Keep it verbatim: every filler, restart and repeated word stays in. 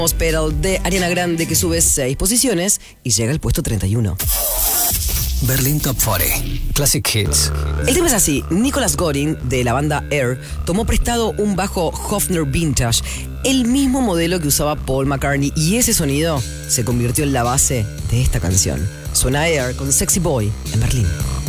Hospital de Ariana Grande, que sube seis posiciones y llega al puesto treinta y uno. Berlín Top cuarenta. Classic Hits. El tema es así. Nicholas Gorin, de la banda Air, tomó prestado un bajo Hofner Vintage, el mismo modelo que usaba Paul McCartney, y ese sonido se convirtió en la base de esta canción. Suena Air con Sexy Boy en Berlín.